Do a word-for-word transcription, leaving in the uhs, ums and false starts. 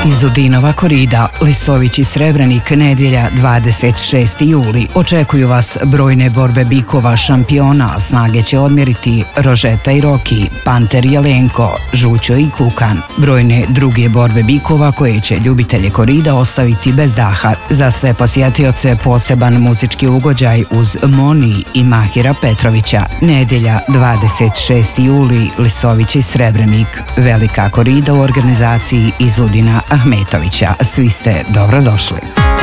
Iz Udinova korida, Lisović i Srebrenik, nedjelja dvadeset šesti juli. Očekuju vas brojne borbe bikova šampiona, snage će odmjeriti Rožeta i Roki, Panter i Jelenko, Žućo i Kukan. Brojne druge borbe bikova koje će ljubitelje korida ostaviti bez daha. Za sve posjetioce poseban muzički ugođaj uz Moni i Mahira Petrovića. Nedjelja dvadeset šesti juli, Lisović i Srebrenik. Velika korida u organizaciji iz Udina Ahmetovića. Svi ste dobrodošli.